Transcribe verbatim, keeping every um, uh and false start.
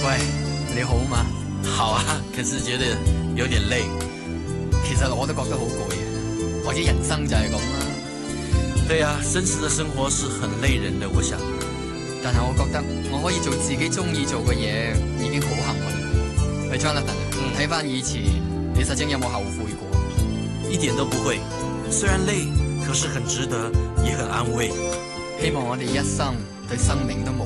喂，你好嘛？ 好啊，可是覺得有點累。 其實我都覺得好攰嘅，或者人生就係咁啦。 對啊，真實的生活是很累人的，我想。 但係我覺得我可以做自己中意做嘅嘢，已經好幸運。喂 Jonathan，睇翻以前，你曾經有冇後悔過？ 一點都不會，雖然累，可是很值得，也很安慰。 希望我哋一生對生命都冇